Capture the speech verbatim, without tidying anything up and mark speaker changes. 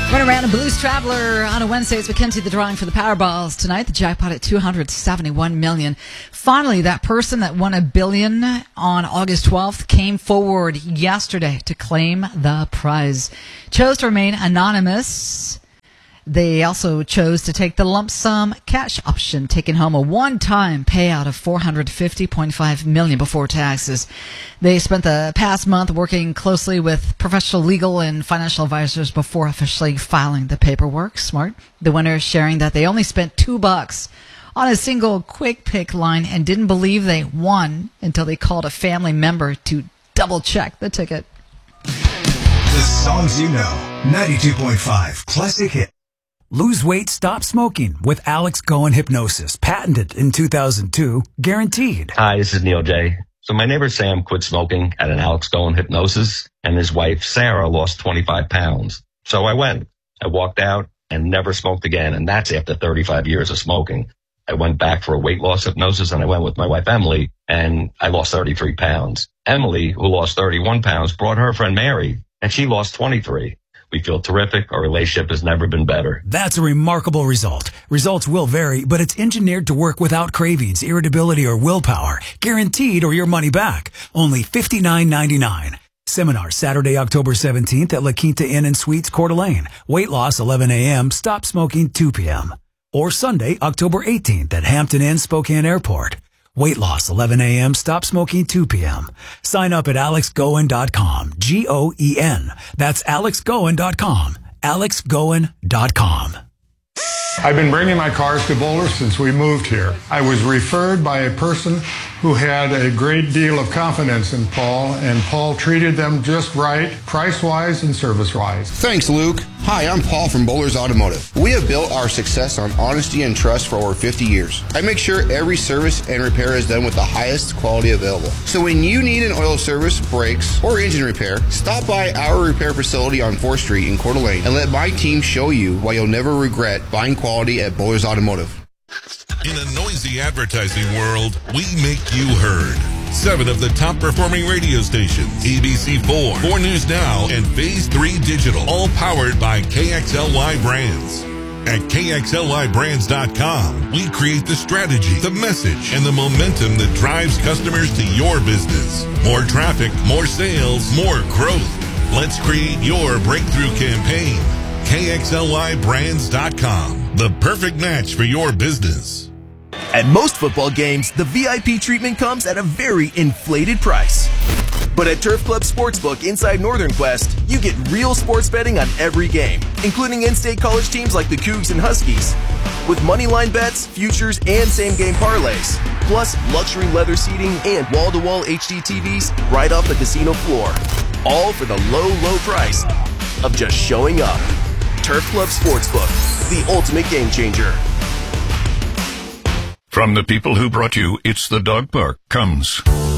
Speaker 1: Run around a Blues Traveler on a Wednesday. It's Mackenzie, the drawing for the Powerballs tonight. The jackpot at two hundred seventy-one million dollars. Finally, that person that won a billion on August twelfth came forward yesterday to claim the prize. Chose to remain anonymous. They also chose to take the lump sum cash option, taking home a one-time payout of four hundred fifty point five million dollars before taxes. They spent the past month working closely with professional legal and financial advisors before officially filing the paperwork. Smart. The winner sharing that they only spent two bucks on a single quick pick line and didn't believe they won until they called a family member to double-check the ticket.
Speaker 2: The songs you know. ninety-two point five Classic Hit.
Speaker 3: Lose weight, stop smoking with Alex Goen Hypnosis. Patented in two thousand two, guaranteed.
Speaker 4: Hi, this is Neil J. So my neighbor Sam quit smoking at an Alex Goen Hypnosis, and his wife Sarah lost twenty-five pounds. So I went. I walked out and never smoked again, and that's after thirty-five years of smoking. I went back for a weight loss hypnosis, and I went with my wife Emily, and I lost thirty-three pounds. Emily, who lost thirty-one pounds, brought her friend Mary, and she lost twenty-three. We feel terrific. Our relationship has never been better.
Speaker 3: That's a remarkable result. Results will vary, but it's engineered to work without cravings, irritability, or willpower. Guaranteed or your money back. Only fifty-nine ninety-nine. Seminar Saturday, October seventeenth at La Quinta Inn and Suites, Coeur d'Alene. Weight loss eleven a.m., stop smoking two p.m. Or Sunday, October eighteenth at Hampton Inn, Spokane Airport. Weight loss eleven a.m., stop smoking two p.m. Sign up at alex goen dot com. G O E N. That's alex goen dot com. alex goen dot com.
Speaker 5: I've been bringing my cars to Boulder since we moved here. I was referred by a person who had a great deal of confidence in Paul, and Paul treated them just right, price-wise and service-wise.
Speaker 6: Thanks, Luke. Hi, I'm Paul from Bowlers Automotive. We have built our success on honesty and trust for over fifty years. I make sure every service and repair is done with the highest quality available. So when you need an oil service, brakes, or engine repair, stop by our repair facility on fourth street in Coeur d'Alene and let my team show you why you'll never regret buying quality at Bowlers Automotive.
Speaker 7: In a noisy advertising world, we make you heard. Seven of the top performing radio stations, A B C four, four News Now, and Phase three Digital, all powered by K X L Y Brands. At K X L Y brands dot com, we create the strategy, the message, and the momentum that drives customers to your business. More traffic, more sales, more growth. Let's create your breakthrough campaign. K X L Y brands dot com, the perfect match for your business.
Speaker 8: At most football games, the V I P treatment comes at a very inflated price. But at Turf Club Sportsbook inside Northern Quest, you get real sports betting on every game, including in-state college teams like the Cougs and Huskies, with moneyline bets, futures, and same-game parlays, plus luxury leather seating and wall-to-wall H D T Vs right off the casino floor, all for the low, low price of just showing up. Turf Club Sportsbook, the ultimate game changer.
Speaker 9: From the people who brought you It's the Dog Park comes